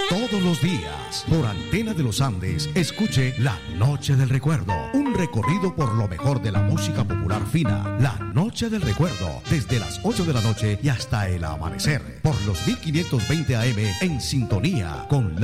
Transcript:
Todos los días, por Antena de los Andes, escuche La Noche del Recuerdo, un recorrido por lo mejor de la música popular fina. La Noche del Recuerdo, desde las 8 de la noche y hasta el amanecer, por los 1520 AM, en sintonía con